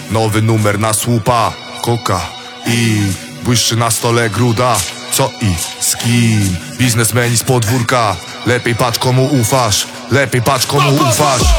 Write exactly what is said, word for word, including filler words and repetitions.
Nowy numer na słupa, koka i błyszczy na stole gruda. Co i z kim? Biznesmeni z podwórka. Lepiej patrz komu ufasz, lepiej patrz komu ufasz.